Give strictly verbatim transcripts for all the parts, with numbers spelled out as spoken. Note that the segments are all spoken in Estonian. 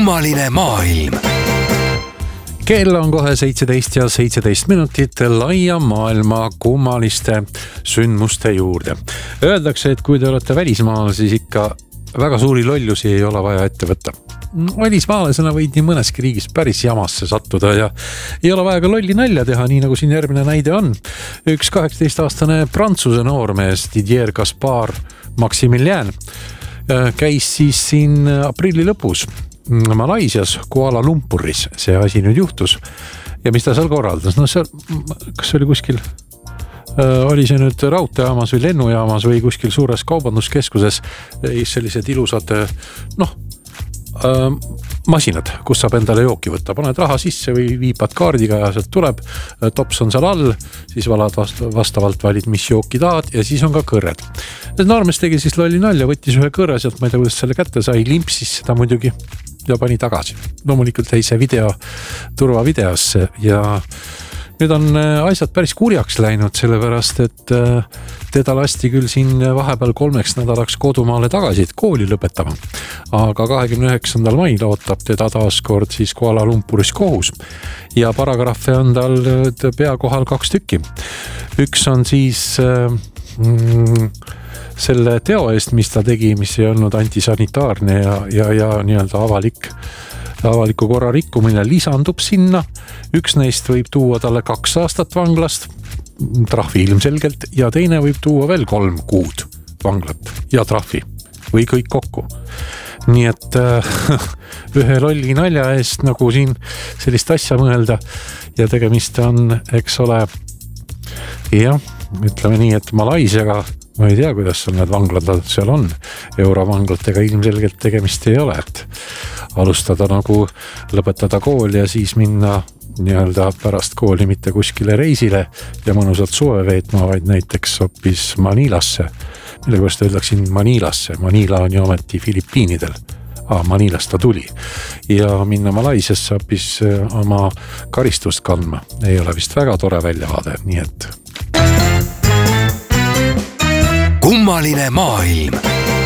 kummaline maailm. Kell on kohe seitseteist ja seitseteist minutit laia maailma kummaliste sündmuste juurde. Öeldakse, et kui te olete välismaal, siis ikka väga suuri lollusi ei ole vaja ette võtta. Välismaalasena võid nii mõneski riigis päris jamasse sattuda ja ei ole vaja ka lolli nalja teha, nii nagu siin järgmine näide on. Üks kaheksateist-aastane Prantsuse noormees Didier Gaspard Maximilien käis siis siin aprilli lõpus Malaisias Kuala Lumpuris see asi nüüd juhtus. Ja mis ta seal korraldas? No see, kas see oli kuskil, äh, oli see nüüd raudteejaamas või lennujaamas või kuskil suures kaubanduskeskuses sellised ilusad, noh, äh, masinad, kus saab endale jooki võtta. Paned raha sisse või viipad kaardiga ja sealt tuleb, tops on seal all, siis valad vastavalt valid, mis jooki tahad ja siis on ka kõrred. Noormees tegi siis lolli nalja, võttis ühe kõrre sealt, ma ei tea, kuidas selle kätte sai, limpsis seda muidugi ja pani tagasi. Loomulikult jäi see video turvavideosse ja nüüd on asjad päris kurjaks läinud, sellepärast, et teda lasti küll siin vahepeal kolmeks nädalaks kodumaale tagasi kooli lõpetama. Aga kahekümne üheksandal mail ootab teda taas kord siis Kuala Lumpuris kohus ja paragrahve on tal pea kohal kaks tükki. Üks on siis mm, selle teo eest, mis ta tegi, mis ei olnud antisanitaarne ja, ja, ja nii-öelda avalik avaliku korra rikkumine lisandub sinna. Üks neist võib tuua talle kaks aastat vanglast, trahvi ilmselgelt, ja teine võib tuua veel kolm kuud vanglat ja trahvi või kõik kokku. Nii et äh, ühe lolli nalja eest nagu siin sellist asja mõelda ja tegemist on, eks ole, jah, ütleme nii, et Malaisiaga ma ei tea, kuidas seal need vanglad seal on. Eurovanglatega ilmselgelt tegemist ei ole, et alustada nagu lõpetada kool ja siis minna nii-öelda pärast kooli mitte kuskile reisile ja mõnusalt suve veetma, vaid näiteks hoopis Manilasse. Mille pärast öeldaksin Manilasse. Manila on ju ometi Filipiinidel. Ah, Manilast ta tuli. Ja minna Malaisiasse hoopis oma karistust kandma. Ei ole vist väga tore väljavaade, nii et kummaline maailm.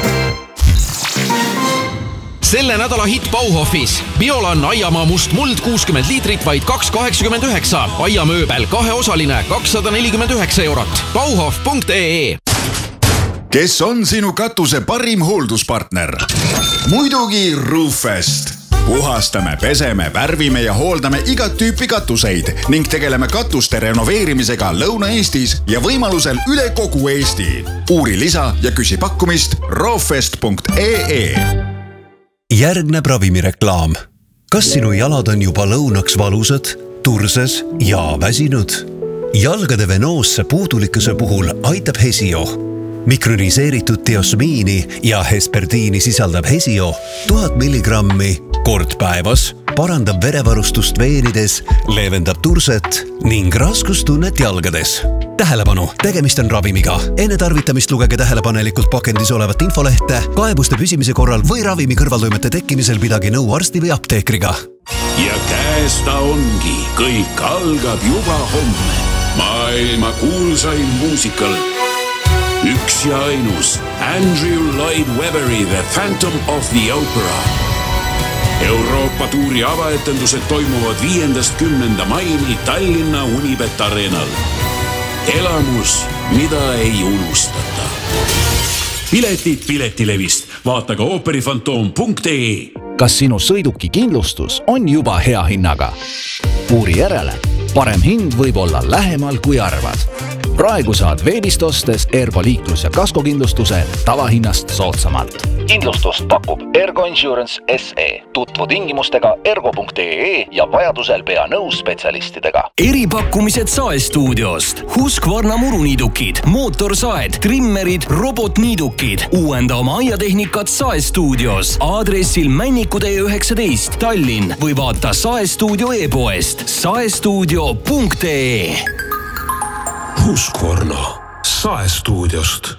Selle nädala hitt Bauhofis. Biolan aiamaa must muld kuuskümmend liitrit vaid kaks kaheksakümmend üheksa. Aiamööbel kaheosaline kakssada nelikümmend üheksa eurot. Bauhof punkt ee. Kes on sinu katuse parim hoolduspartner? Muidugi Roofest. Puhastame, peseme, värvime ja hooldame igat tüüpi katuseid ning tegeleme katuste renoveerimisega Lõuna-Eestis ja võimalusel üle kogu Eesti. Uuri lisa ja küsi pakkumist roofest punkt ee. Järgneb ravimireklaam. Kas sinu jalad on juba lõunaks valusad, turses ja väsinud? Jalgade venoosse puudulikkuse puhul aitab Hesio. Mikroniseeritud diosmiini ja hesperdiini sisaldab Hesio tuhat milligrammi kord päevas, parandab verevarustust veenides, leevendab turset ning raskustunnet jalgades. Tähelepanu, tegemist on ravimiga. Enne tarvitamist lugege tähelepanelikult pakendis olevat infolehte, kaebuste püsimise korral või ravimi kõrvaltoimete tekkimisel pidage nõu arsti või apteekriga. Ja käes ta ongi. Kõik algab juba homme. Maailma kuulsain muusikal. Üks ja ainus Andrew Lloyd Weberi The Phantom of the Opera. Euroopa tuuri avaetendused toimuvad viiendast kümnenda maini Tallinna Unibet Arenal. Elamus, mida ei unustata. Piletid Piletilevist. Vaata ka ooperifantoom punkt ee. Kas sinu sõiduki kindlustus on juba hea hinnaga? Uuri järele. Parem hind võib olla lähemal kui arvad. Praegu saad veebist ostes Ergo liiklus- ja kaskokindlustuse tavahinnast soodsamalt. Kindlustust pakub Ergo Insurance S E. Tutvu tingimustega ergo punkt ee ja vajadusel pea nõus spetsialistidega. Eripakkumised Saestuudiost. Husqvarna muruniidukid, mootorsaed, trimmerid, robotniidukid. Uuenda oma aiatehnikat Saestuudios. Aadressil Männiku tee üheksateist Tallinn või vaata Saestuudio e-poest saestuudio punkt ee. Husqvarna Saestuudiost.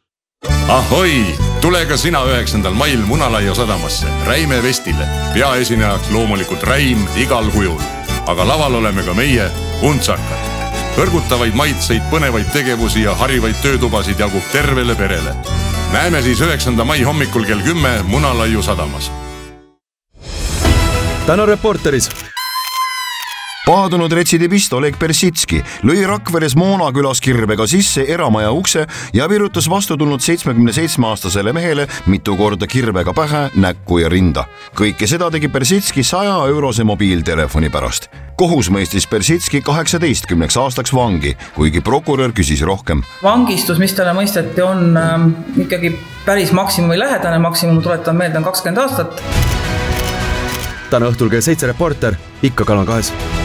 Ahoi! Tule ka sina üheksandal mail Munalaia sadamasse, Räime Vestile. Peaesinejaks loomulikult Räim igal kujul. Aga laval oleme ka meie, Untsakad. Kõrgutavaid maitseid, põnevaid tegevusi ja harivaid töötubasid jagub tervele perele. Näeme siis üheksanda mai hommikul kell kümme Munalaiu sadamas. täna Reporteris. Paadunud retsidivist Oleg Persitski lõi Rakveres Moona külas kirvega sisse eramaja ukse ja virutas vastu tulnud seitsmekümne seitsme aastasele mehele mitu korda kirvega pähe, näkku ja rinda. Kõike seda tegi Persitski saja eurose mobiiltelefoni pärast. Kohus mõistis Persitski kaheksateistkümneks aastaks vangi, kuigi prokurör küsis rohkem. Vangistus, mis talle mõisteti, on äh, ikkagi päris maksimumi lähedane, maksimum tuletan meelde on kakskümmend aastat. Täna õhtul kell seitse Reporter, ikka Kanal kahes.